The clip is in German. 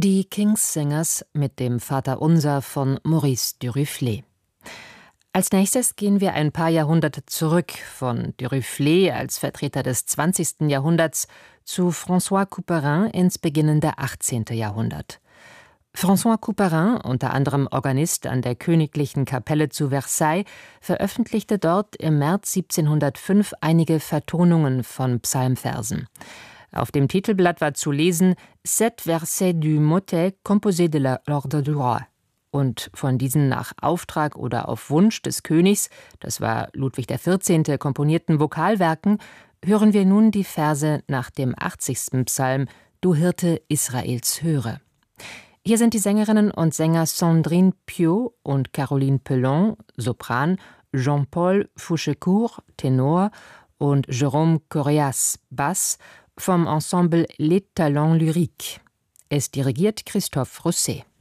Die King's Singers mit dem Vaterunser von Maurice Duruflé. Als nächstes gehen wir ein paar Jahrhunderte zurück, von Duruflé als Vertreter des 20. Jahrhunderts zu François Couperin ins beginnende 18. Jahrhundert. François Couperin, unter anderem Organist an der Königlichen Kapelle zu Versailles, veröffentlichte dort im März 1705 einige Vertonungen von Psalmversen. Auf dem Titelblatt war zu lesen »Sept versets du motet composés de l'ordre du roi«. Und von diesen nach Auftrag oder auf Wunsch des Königs, das war Ludwig XIV., komponierten Vokalwerken, hören wir nun die Verse nach dem 80. Psalm »Du Hirte Israels, höre«. Hier sind die Sängerinnen und Sänger Sandrine Piau und Caroline Pellon, Sopran, Jean-Paul Fouchecourt, Tenor und Jérôme Correas, Bass, vom Ensemble Les Talents Lyriques. Es dirigiert Christophe Rousset.